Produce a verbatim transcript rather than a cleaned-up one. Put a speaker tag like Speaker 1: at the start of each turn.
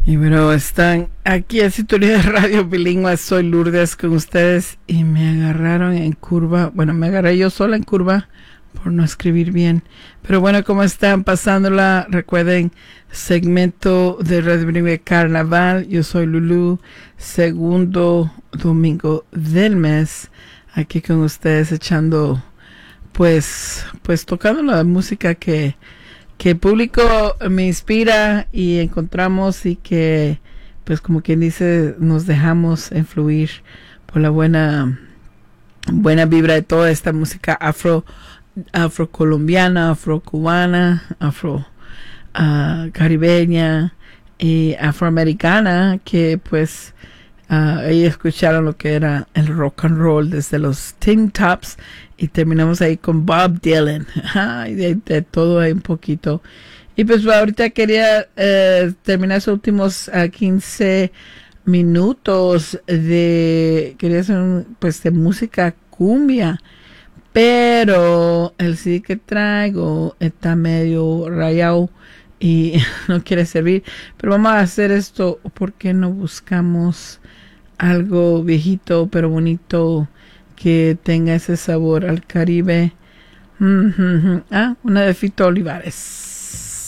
Speaker 1: Y bueno, están aquí en Sintonía de Radio Bilingüe. Soy Lourdes con ustedes y me agarraron en curva. Bueno, me agarré yo sola en curva por no escribir bien. Pero bueno, ¿cómo están pasándola? Recuerden, segmento de Radio Bilingüe Carnaval. Yo soy Lulú, segundo domingo del mes. Aquí con ustedes echando, pues, pues tocando la música que... que el público me inspira y encontramos y que, pues como quien dice, nos dejamos influir por la buena buena vibra de toda esta música afro afrocolombiana, afrocubana, afro uh, caribeña y afroamericana, que pues uh, ahí escucharon lo que era el rock and roll desde los Tin Tops. Y terminamos ahí con Bob Dylan. Ay, de, de todo ahí un poquito. Y pues ahorita quería eh, terminar esos últimos uh, quince minutos de... Quería hacer un, pues de música cumbia. Pero el C D que traigo está medio rayado y no quiere servir. Pero vamos a hacer esto. ¿Por qué no buscamos algo viejito pero bonito que tenga ese sabor al Caribe? Mm-hmm. Ah, una de Fito Olivares.